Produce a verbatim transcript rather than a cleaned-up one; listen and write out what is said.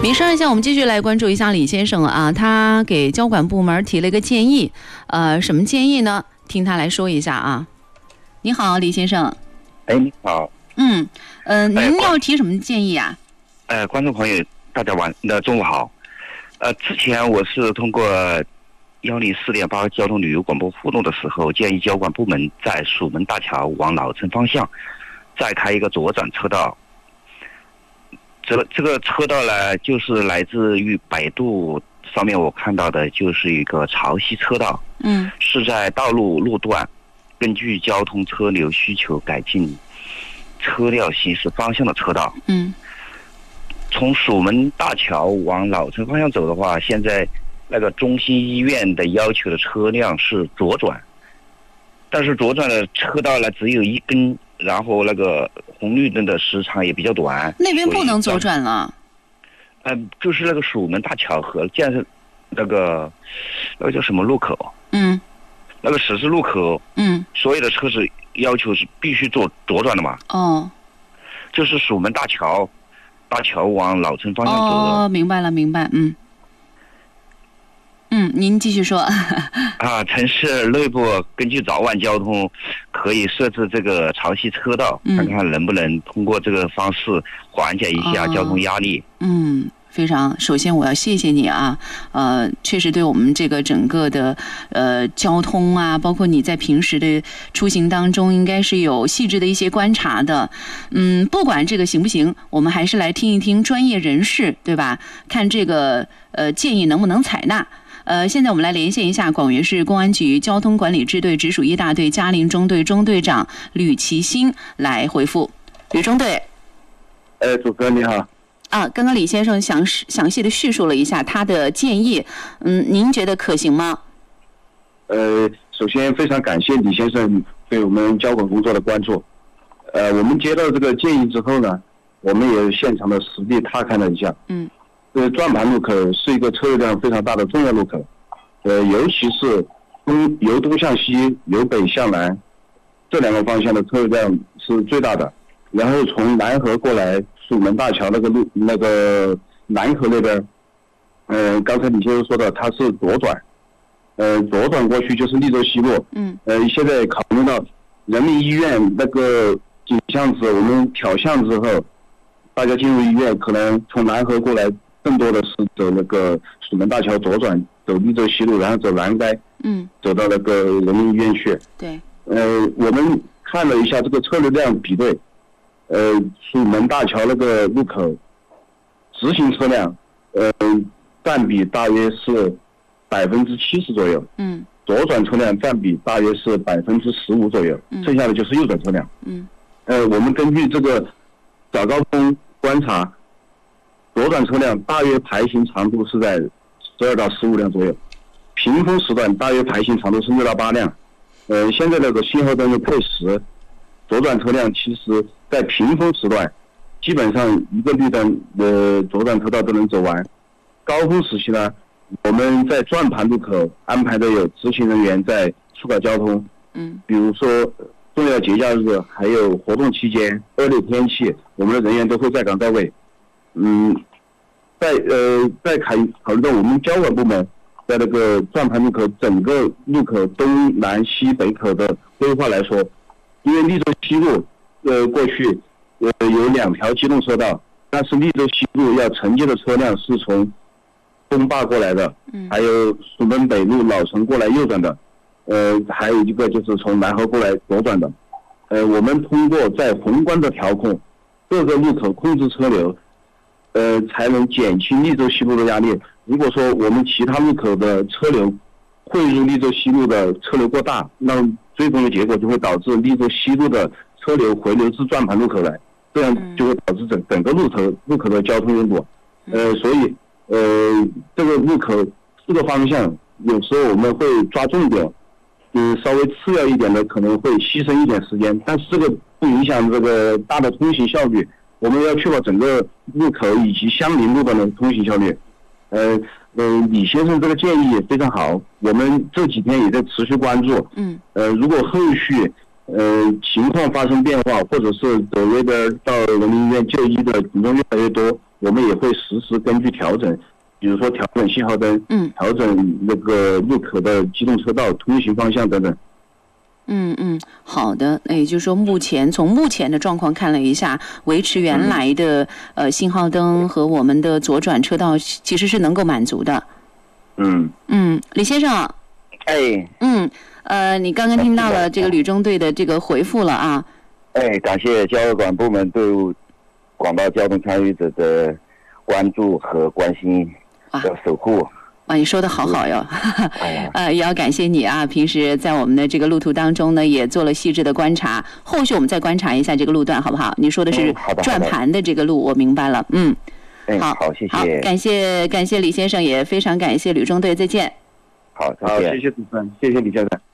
没事，像我们继续来关注一下李先生啊，他给交管部门提了一个建议，呃，什么建议呢？听他来说一下啊。你好，李先生。 哎，你好。 嗯，呃，您要提什么建议啊？ 呃，观众朋友，大家晚呃中午好。呃，之前我是通过幺零四点八交通旅游广播互动的时候，建议交管部门在蜀门大桥往老城方向再开一个左转车道。这这个车道呢，就是来自于百度上面我看到的，就是一个潮汐车道。 嗯， 是在道路路段根据交通车流需求改进车辆行驶方向的车道。 嗯， 从蜀门大桥往老城方向走的话，现在那个中心医院的要求的车辆是左转，但是左转的车道呢只有一根，然后那个红绿灯的时长也比较短。 那边不能左转了。 嗯、呃，就是那个蜀门大桥和建设那个那个叫什么路口？ 嗯， 那个十字路口。 嗯， 所有的车子要求是必须左左转的嘛。 哦， 就是蜀门大桥，大桥往老城方向走的。 哦，明白了，明白，嗯。嗯，您继续说。 啊，城市内部根据早晚交通，可以设置这个潮汐车道， 嗯、 看看能不能通过这个方式缓解一下交通压力。 哦、嗯。非常，首先我要谢谢你啊，呃，确实对我们这个整个的呃交通啊，包括你在平时的出行当中，应该是有细致的一些观察的。嗯，不管这个行不行，我们还是来听一听专业人士，对吧？看这个呃建议能不能采纳。呃，现在我们来连线一下广元市公安局交通管理支队直属一大队嘉陵中队中队长吕其新来回复。吕中队。 呃，主持人你好。 啊，刚刚李先生详详细的叙述了一下他的建议，嗯，您觉得可行吗？ 呃，首先非常感谢李先生对我们交管工作的关注。呃，我们接到这个建议之后呢，我们也现场的实地踏看了一下。 嗯。 呃，转盘路口是一个车流量非常大的重要路口，呃，尤其是东由东向西、由北向南这两个方向的车流量是最大的。然后从南河过来。蜀门大桥那个路，那个南河那边，嗯、呃，刚才李先生说的，它是左转，呃，左转过去就是利州西路。 嗯。 呃，现在考虑到人民医院那个井巷子，我们挑巷之后，大家进入医院，可能从南河过来，更多的是走那个蜀门大桥左转，走利州西路，然后走南街。 嗯。走到那个人民医院去。 对。 呃，我们看了一下这个车流量比对。呃，蜀门大桥那个路口，直行车辆，呃，占比大约是百分之七十左右。 嗯。 左转车辆占比大约是百分之十五左右。 嗯。 剩下的就是右转车辆。 嗯。 呃，我们根据这个早高峰观察，左转车辆大约排行长度是在十二到十五辆左右，平峰时段大约排行长度是六到八辆。呃，现在那个信号灯的配时。左转车辆其实在平峰时段，基本上一个绿灯的左转车道都能走完。高峰时期呢，我们在转盘路口安排的有执勤人员在疏导交通。 嗯。 比如说重要节假日还有活动期间，恶劣天气，我们的人员都会在岗在位。嗯，在呃在考考虑到我们交管部门在那个转盘路口整个路口东南西北口的规划来说。因为利州西路，呃，过去呃有两条机动车道，但是利州西路要承接的车辆是从东坝过来的， 嗯， 还有蜀门北路老城过来右转的，呃，还有一个就是从南河过来左转的，呃，我们通过在宏观的调控各个路口控制车流，呃，才能减轻利州西路的压力。如果说我们其他路口的车流汇入利州西路的车流过大，那最终的结果就会导致利州西路的车流回流至转盘路口来，这样就会导致整整个路口路口的交通拥堵。呃，所以呃这个路口四个方向，有时候我们会抓重点，嗯，稍微次要一点的可能会牺牲一点时间，但是这个不影响这个大的通行效率。我们要确保整个路口以及相邻路段的通行效率。呃呃，李先生这个建议也非常好，我们这几天也在持续关注。 嗯。 呃，如果后续呃情况发生变化，或者是走那边到人民医院就医的群众越来越多，我我们也会实时根据调整，比如说调整信号灯， 嗯， 调整那个路口的机动车道通行方向等等。 嗯嗯，好的。那也就是说，目前从目前的状况看了一下，维持原来的、嗯、呃信号灯和我们的左转车道其实是能够满足的。 嗯嗯，李先生， 哎， 嗯呃，你刚刚听到了这个旅中队的这个回复了啊。 哎，感谢交通管部门对广大交通参与者的关注和关心的守护。 哇，你说的好好哟，呃，也要感谢你啊！平时在我们的这个路途当中呢，也做了细致的观察。后续我们再观察一下这个路段，好不好？你说的是转盘的这个路，我明白了。嗯， 好，好，谢谢， 好，感谢感谢李先生，也非常感谢旅中队，再见。 好，再见。 好，谢谢主持人，谢谢李先生。